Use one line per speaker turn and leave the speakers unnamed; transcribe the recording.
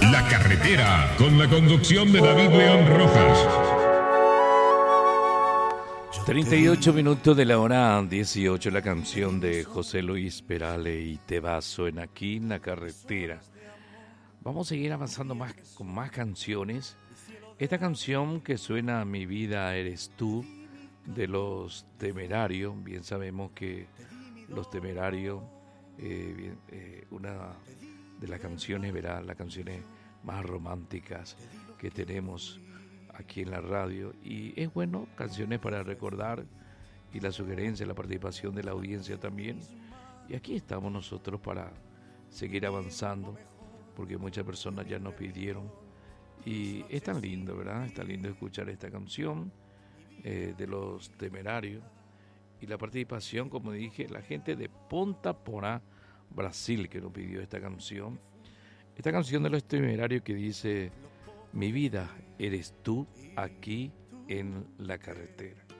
La Carretera, con la conducción de David León Rojas.
38 minutos de la hora 18, la canción de José Luis Perales y Te vas, suena aquí en La Carretera. Vamos a seguir avanzando con más canciones. Esta canción que suena Mi vida eres tú, de Los Temerarios. Bien sabemos que Los Temerarios, una de las canciones, verá, las canciones más románticas que tenemos aquí en la radio, y es bueno, canciones para recordar, y la sugerencia, la participación de la audiencia también. Y aquí estamos nosotros para seguir avanzando, porque muchas personas ya nos pidieron, y es tan lindo, ¿verdad? Es tan lindo escuchar esta canción de Los Temerarios, y la participación, como dije, la gente de Ponta Porá, Brasil, que nos pidió esta canción de Los Temerarios, que dice: mi vida eres tú aquí en La Carretera.